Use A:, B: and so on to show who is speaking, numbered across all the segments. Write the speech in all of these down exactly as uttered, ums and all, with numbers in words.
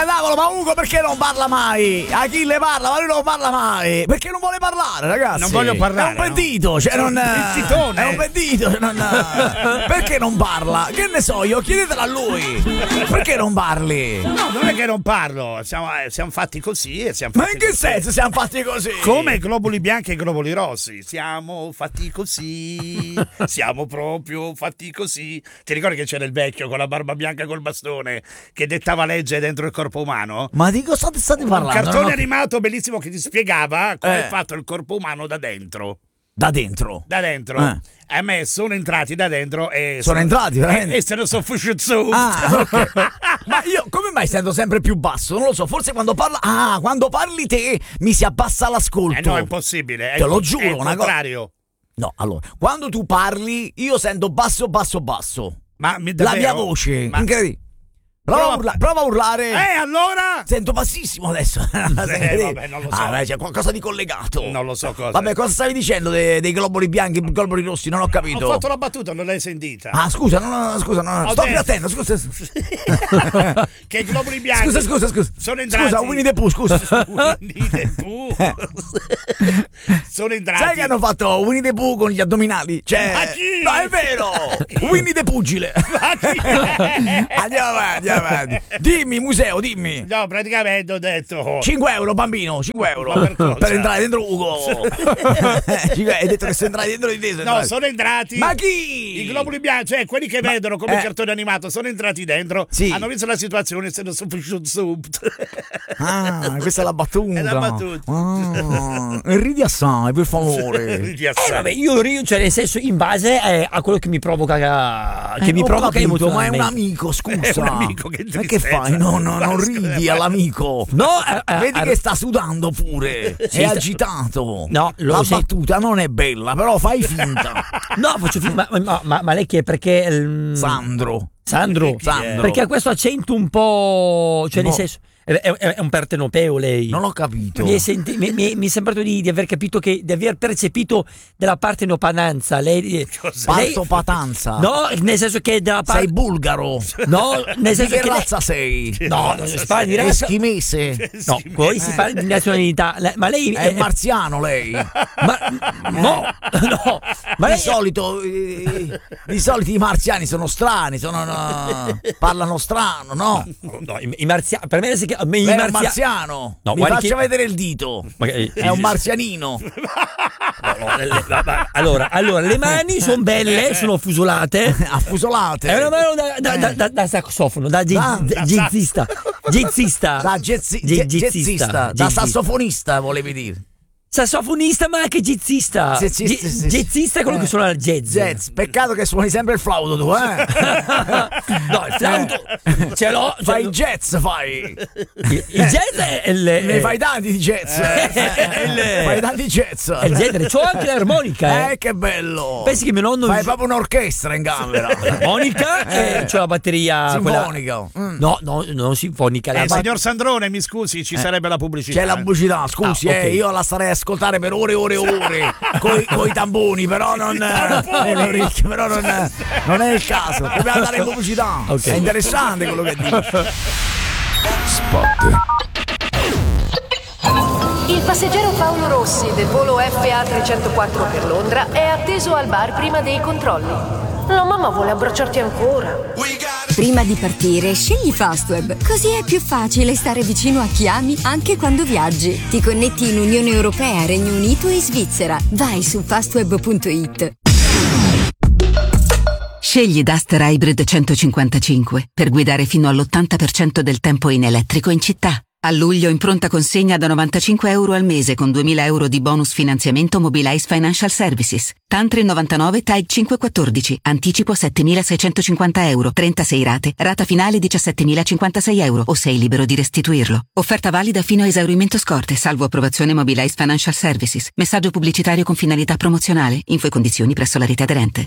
A: cavolo, ma Ugo perché non parla mai? Achille parla, ma lui non parla mai. Perché non vuole parlare, ragazzi?
B: Non voglio parlare.
A: È un pentito, cioè non.
B: Pentitone.
A: È un pentito, cioè non. Perché non parla? Che ne so io, chiedetelo a lui. Perché non parli?
B: No, non è che non parlo, siamo, eh, siamo fatti così e siamo fatti
A: Ma in che
B: così.
A: senso siamo fatti così?
B: Come i globuli bianchi e i globuli rossi. Siamo fatti così. Siamo proprio fatti così. Ti ricordi che c'era il vecchio con la barba bianca col bastone che dettava legge dentro il corpo umano?
A: Ma di cosa state parlando?
B: Un cartone
A: No, no.
B: animato bellissimo che ti spiegava come
A: Eh.
B: è fatto il corpo umano da dentro.
A: Da dentro.
B: Da dentro.
A: Eh.
B: A me sono entrati da dentro e
A: Sono entrati, veramente?
B: e, e se ne sono fusciuti.
A: Ah, ok. Ma io come mai sento sempre più basso? Non lo so, forse quando parla. Ah, quando parli te mi si abbassa l'ascolto.
B: Eh no, è impossibile. È
A: Te lo
B: il-
A: giuro,
B: è il
A: una cosa-
B: contrario.
A: No, allora, quando tu parli, io sento basso, basso, basso.
B: Ma mi
A: La
B: davvero?
A: mia voce,
B: Ma-
A: incredibile. Prova,
B: Prova-
A: a urla- prova a urlare.
B: Eh, allora?
A: Sento bassissimo adesso.
B: Eh, vabbè, non lo so.
A: Ah, beh, c'è qualcosa di collegato.
B: Non lo so cosa.
A: Vabbè, cosa stavi dicendo dei, dei globuli bianchi e globuli rossi? Non ho capito.
B: Ho fatto la battuta, non l'hai sentita.
A: Ah, scusa, no, no, no, scusa, no, no.
B: Ho
A: Sto più
B: detto-
A: attento, scusa.
B: Che i globuli bianchi.
A: Scusa, scusa, scusa.
B: Sono entrati.
A: Scusa, Winnie the Pooh, scusa.
B: Winnie the Pooh. Sono entrati.
A: Sai che hanno fatto Winnie the Pooh con gli addominali? Cioè,
B: Ma chi?
A: no, è vero! Winnie the Pugile!
B: Ma chi?
A: Andiamo avanti, andiamo avanti. Dimmi, museo, dimmi.
B: No, praticamente ho detto.
A: cinque euro, bambino, cinque euro.
B: Ma per cosa?
A: Per entrare dentro Ugo. cinque Hai detto che sei entrato dentro di te. sei
B: No,
A: entrato.
B: sono entrati.
A: Ma chi?
B: I globuli bianchi, cioè quelli che vedono come
A: eh.
B: cartone animato, sono entrati dentro,
A: Sì.
B: hanno visto la situazione e se ne sono fusciuti subito.
A: Ah, questa è la battuta.
B: È la battuta.
A: Ah, ridi assai, per favore.
B: Ridi
C: Eh,
B: assai.
C: vabbè, io rio, cioè nel senso in base eh, a quello che mi provoca che
A: Eh,
C: mi
A: ho
C: provoca
A: capito, ma è un
C: emozionalmente.
A: amico, scusa.
B: È un amico, che
A: Ma che
B: tristezza.
A: fai? No, no, non
B: Basta,
A: ridi
B: vai.
A: all'amico.
C: No, eh, eh,
A: Vedi
C: eh,
A: che sta sudando pure.
C: Sì,
A: è
C: sta-
A: agitato.
C: No, lo
A: La
C: sei-
A: battuta non è bella, però fai finta.
C: no, faccio fi- ma, ma, ma, ma lei chi è? Perché mm,
A: Sandro.
C: Sandro,
A: Sandro.
C: perché ha questo accento un po', cioè nel
A: Boh.
C: senso è, è- è un partenopeo lei.
A: Non ho capito.
C: Mi è, senti- mi, mi- mi è sembrato di, di aver capito che di aver percepito della partenopananza. Lei,
B: Cos'è?
C: lei
A: Partopatanza.
C: no, nel senso che della parte
A: Sei bulgaro.
C: no, nel
A: Di
C: senso
A: che
C: che lei-
A: razza sei?
C: no, non si parla di razza.
A: Eschimese.
C: No, poi si parla di nazionalità. La- Ma lei
A: È marziano lei.
C: ma, no, no, ma
A: Di
C: lei
A: solito eh, di solito i marziani sono strani, sono no, parlano strano, no?
C: no, i, i marziani per me si chiama i
A: Lei è un
C: marzia-
A: marziano.
C: No,
A: Mi
C: guardi
A: faccia
C: che-
A: vedere il dito.
C: Ma- eh,
A: È un marzianino.
C: no, no, le- le- ma- ma- allora, allora, le mani sono belle, sono fusolate.
A: Affusolate.
C: È una mano da, da, da, da, da sassofono, da ge-
A: Da-
C: da jazzista. Jazzista.
A: Da jazzi-
C: Ge-
A: ge-
C: jazzista.
A: jazzista, da
C: Jazzista.
A: sassofonista volevi dire.
C: Sassofonista, ma anche jazzista.
A: Jazzista,
C: Ge-
A: sì, sì.
C: jazzista è quello
A: Eh.
C: che suona il jazz.
A: Jazz, peccato che suoni sempre il flauto tu, eh?
C: No, il flauto ce l'ho. cioè,
A: Fai jazz, fai.
C: il, il jazz è il,
A: Ne fai tanti di jazz.
C: il-
A: Fai tanti jazz.
C: è il genere. C'ho anche l'armonica. Eh.
A: Eh, che bello.
C: Pensi che mio nonno
A: Fai proprio un'orchestra in camera.
C: l'armonica e c'ho la batteria quella-
A: Sinfonica. Mm.
C: No, no, non sinfonica. La
B: Eh,
C: bat-
B: signor Sandrone, mi scusi, ci sarebbe la pubblicità.
A: C'è la pubblicità, scusi,
C: Ah, ok.
A: eh, io la starei a ascoltare per ore e ore e ore coi, coi tamboni, però non, eh, con le orecchie, però non, non è il caso. Dobbiamo andare in pubblicità.
C: Ok.
A: È interessante quello che dici.
D: Il passeggero Paolo Rossi del volo F A trecentoquattro per Londra è atteso al bar prima dei controlli. La mamma vuole abbracciarti ancora.
E: Prima di partire, scegli Fastweb, così è più facile stare vicino a chi ami anche quando viaggi. Ti connetti in Unione Europea, Regno Unito e Svizzera. Vai su fastweb punto it.
F: Scegli Duster Hybrid centocinquantacinque per guidare fino all'ottanta per cento del tempo in elettrico in città. A luglio in pronta consegna da novantacinque euro al mese con duemila euro di bonus finanziamento Mobilize Financial Services. Tantri novantanove T A I cinquecentoquattordici. Anticipo settemilaseicentocinquanta euro. trentasei rate. Rata finale diciassettemilacinquantasei euro o sei libero di restituirlo. Offerta valida fino a esaurimento scorte, salvo approvazione Mobilize Financial Services. Messaggio pubblicitario con finalità promozionale. Info e condizioni presso la rete aderente.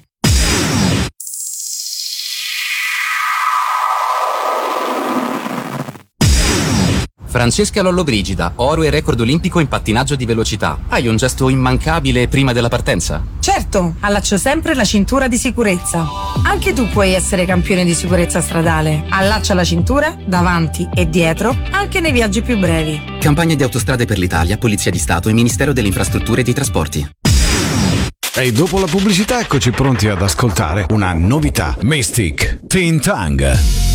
G: Francesca Lollobrigida, oro e record olimpico in pattinaggio di velocità. Hai un gesto immancabile prima della partenza?
H: Certo, tutto, allaccio sempre la cintura di sicurezza. Anche tu puoi essere campione di sicurezza stradale. Allaccia la cintura davanti e dietro, anche nei viaggi più brevi.
G: Campagna di Autostrade per l'Italia, Polizia di Stato e Ministero delle Infrastrutture e dei Trasporti.
I: E dopo la pubblicità eccoci pronti ad ascoltare una novità. Mystic, Teen Tang.